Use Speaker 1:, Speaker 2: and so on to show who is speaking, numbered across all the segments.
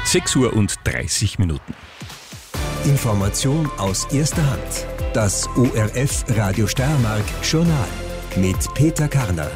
Speaker 1: 6:30 Uhr.
Speaker 2: Information aus erster Hand. Das ORF Radio Steiermark Journal mit Peter Karner.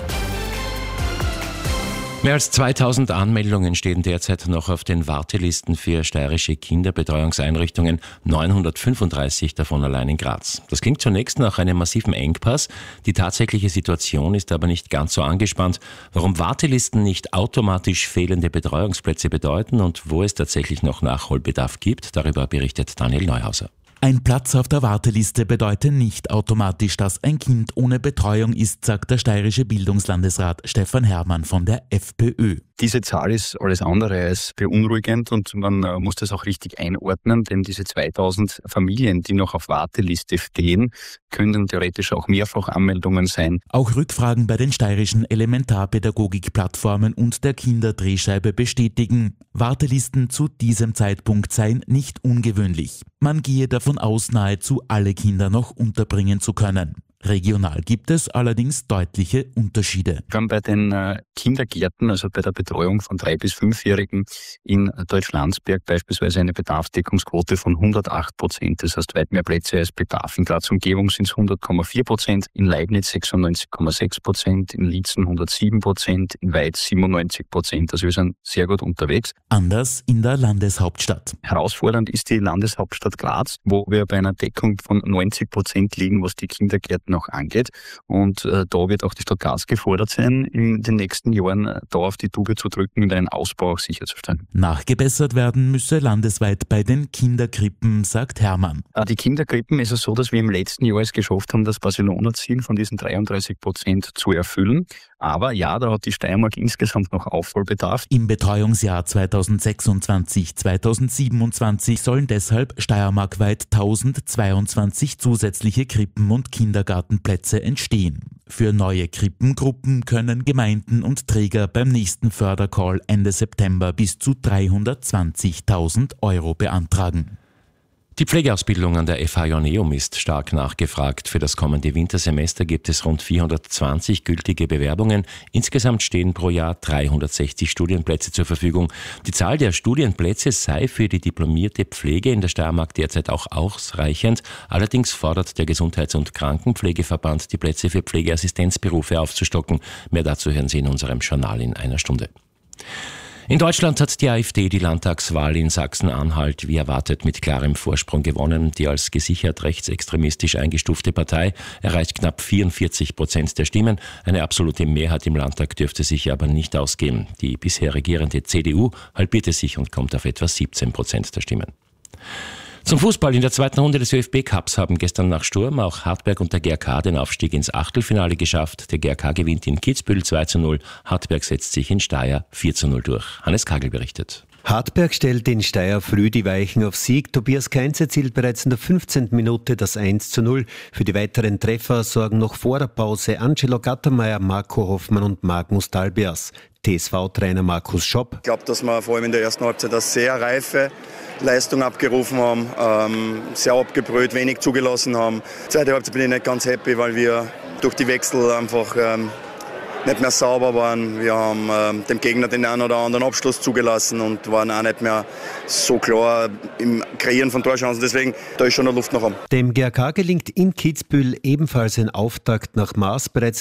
Speaker 1: Mehr als 2000 Anmeldungen stehen derzeit noch auf den Wartelisten für steirische Kinderbetreuungseinrichtungen, 935 davon allein in Graz. Das klingt zunächst nach einem massiven Engpass. Die tatsächliche Situation ist aber nicht ganz so angespannt. Warum Wartelisten nicht automatisch fehlende Betreuungsplätze bedeuten und wo es tatsächlich noch Nachholbedarf gibt, darüber berichtet Daniel Neuhauser.
Speaker 3: Ein Platz auf der Warteliste bedeutet nicht automatisch, dass ein Kind ohne Betreuung ist, sagt der steirische Bildungslandesrat Stefan Herrmann von der FPÖ.
Speaker 4: Diese Zahl ist alles andere als beunruhigend und man muss das auch richtig einordnen, denn diese 2000 Familien, die noch auf Warteliste stehen, können theoretisch auch Mehrfachanmeldungen sein.
Speaker 3: Auch Rückfragen bei den steirischen Elementarpädagogik-Plattformen und der Kinderdrehscheibe bestätigen, Wartelisten zu diesem Zeitpunkt seien nicht ungewöhnlich. Man gehe davon aus, nahezu alle Kinder noch unterbringen zu können. Regional gibt es allerdings deutliche Unterschiede.
Speaker 4: Wir haben bei den Kindergärten, also bei der Betreuung von 3- bis 5-Jährigen in Deutschlandsberg beispielsweise eine Bedarfsdeckungsquote von 108%. Das heißt weit mehr Plätze als Bedarf. In Graz Umgebung sind es 100,4%, in Leibniz 96,6%, in Liezen 107%, in Weiz 97%. Also wir sind sehr gut unterwegs.
Speaker 3: Anders in der Landeshauptstadt.
Speaker 4: Herausfordernd ist die Landeshauptstadt Graz, wo wir bei einer Deckung von 90% liegen, was die Kindergärten noch angeht. Und da wird auch die Stadt Graz gefordert sein, in den nächsten Jahren da auf die Tube zu drücken und einen Ausbau auch sicherzustellen.
Speaker 3: Nachgebessert werden müsse landesweit bei den Kinderkrippen, sagt Herrmann.
Speaker 4: Die Kinderkrippen ist es so, dass wir im letzten Jahr es geschafft haben, das Barcelona-Ziel von diesen 33% zu erfüllen. Aber ja, da hat die Steiermark insgesamt noch Aufholbedarf.
Speaker 3: Im Betreuungsjahr 2026/2027 sollen deshalb steiermarkweit 1022 zusätzliche Krippen- und Kindergartenplätze entstehen. Für neue Krippengruppen können Gemeinden und Träger beim nächsten Fördercall Ende September bis zu 320.000 € beantragen.
Speaker 1: Die Pflegeausbildung an der FH Joanneum ist stark nachgefragt. Für das kommende Wintersemester gibt es rund 420 gültige Bewerbungen. Insgesamt stehen pro Jahr 360 Studienplätze zur Verfügung. Die Zahl der Studienplätze sei für die diplomierte Pflege in der Steiermark derzeit auch ausreichend. Allerdings fordert der Gesundheits- und Krankenpflegeverband, die Plätze für Pflegeassistenzberufe aufzustocken. Mehr dazu hören Sie in unserem Journal in einer Stunde. In Deutschland hat die AfD die Landtagswahl in Sachsen-Anhalt wie erwartet mit klarem Vorsprung gewonnen. Die als gesichert rechtsextremistisch eingestufte Partei erreicht knapp 44% der Stimmen. Eine absolute Mehrheit im Landtag dürfte sich aber nicht ausgehen. Die bisher regierende CDU halbierte sich und kommt auf etwa 17% der Stimmen. Zum Fußball. In der zweiten Runde des ÖFB-Cups haben gestern nach Sturm auch Hartberg und der GRK den Aufstieg ins Achtelfinale geschafft. Der GRK gewinnt in Kitzbühel 2:0. Hartberg setzt sich in Steyr 4:0 durch. Hannes Kagel berichtet.
Speaker 5: Hartberg stellt in Steyr früh die Weichen auf Sieg. Tobias Kainz erzielt bereits in der 15. Minute das 1:0. Für die weiteren Treffer sorgen noch vor der Pause Angelo Gattermeier, Marco Hoffmann und Magnus Dalbias. TSV-Trainer Markus Schopp.
Speaker 6: Ich glaube, dass wir vor allem in der ersten Halbzeit eine sehr reife Leistung abgerufen haben, sehr abgebrüht, wenig zugelassen haben. Zweite Halbzeit bin ich nicht ganz happy, weil wir durch die Wechsel einfach nicht mehr sauber waren. Wir haben dem Gegner den einen oder anderen Abschluss zugelassen und waren auch nicht mehr so klar im Kreieren von Torchancen. Deswegen, da ist schon noch Luft nach oben.
Speaker 5: Dem GRK gelingt in Kitzbühel ebenfalls ein Auftakt nach Maß. Bereits